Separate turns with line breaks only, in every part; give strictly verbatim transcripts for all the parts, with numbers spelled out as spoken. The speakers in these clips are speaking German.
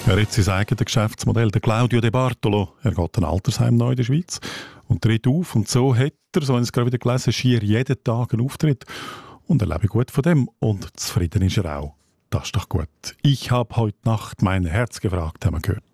Er hat sein eigenes Geschäftsmodell, der Claudio De Bartolo. Er geht ein Altersheim neu in der Schweiz und tritt auf. Und so hat er, so habe ich es gerade wieder gelesen, schier jeden Tag einen Auftritt. Und er lebt gut von dem. Und zufrieden ist er auch. Das ist doch gut. Ich habe heute Nacht mein Herz gefragt, haben wir gehört.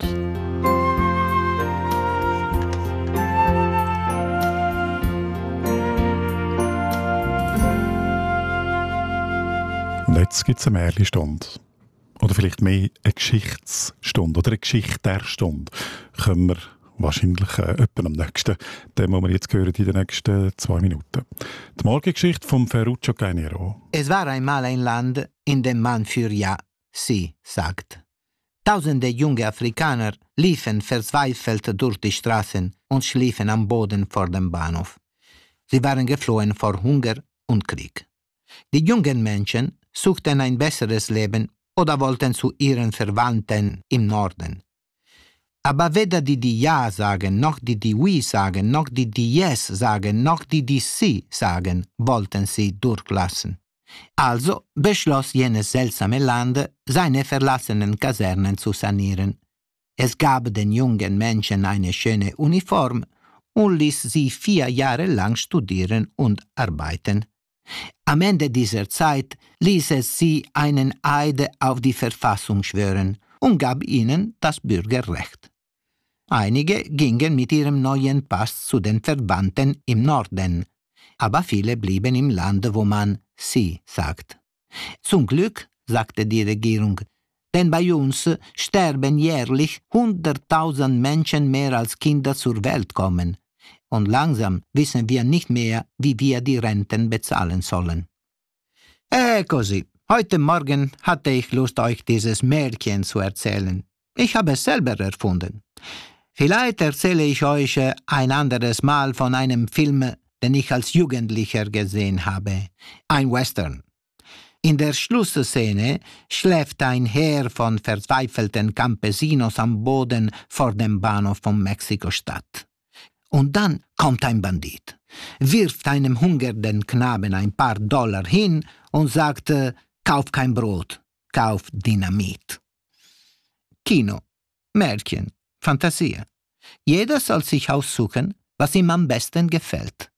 Und jetzt gibt es eine Märchenstunde. Oder vielleicht mehr eine Geschichtsstunde oder eine Geschichte der Stunde. Können wir wahrscheinlich äh, etwa am nächsten. Den muss man jetzt hören in den nächsten zwei Minuten. Die Morgengeschichte von Ferruccio Cainero.
Es war einmal ein Land, in dem man für Ja, Sie sagt. Tausende junge Afrikaner liefen verzweifelt durch die Straßen und schliefen am Boden vor dem Bahnhof. Sie waren geflohen vor Hunger und Krieg. Die jungen Menschen suchten ein besseres Leben oder wollten zu ihren Verwandten im Norden. Aber weder die, die Ja sagen, noch die, die Oui sagen, noch die, die Yes sagen, noch die, die Si sagen, wollten sie durchlassen. Also beschloss jenes seltsame Land, seine verlassenen Kasernen zu sanieren. Es gab den jungen Menschen eine schöne Uniform und ließ sie vier Jahre lang studieren und arbeiten. Am Ende dieser Zeit ließ es sie einen Eid auf die Verfassung schwören und gab ihnen das Bürgerrecht. Einige gingen mit ihrem neuen Pass zu den Verwandten im Norden, aber viele blieben im Land, wo man Sie sagt. Zum Glück, sagte die Regierung, denn bei uns sterben jährlich hunderttausend Menschen mehr als Kinder zur Welt kommen. Und langsam wissen wir nicht mehr, wie wir die Renten bezahlen sollen. Eh, così. Heute Morgen hatte ich Lust, euch dieses Märchen zu erzählen. Ich habe es selber erfunden. Vielleicht erzähle ich euch ein anderes Mal von einem Film, den ich als Jugendlicher gesehen habe. Ein Western. In der Schlussszene schläft ein Heer von verzweifelten Campesinos am Boden vor dem Bahnhof von Mexiko-Stadt. Und dann kommt ein Bandit, wirft einem hungernden Knaben ein paar Dollar hin und sagt, kauf kein Brot, kauf Dynamit. Kino, Märchen, Fantasie. Jeder soll sich aussuchen, was ihm am besten gefällt.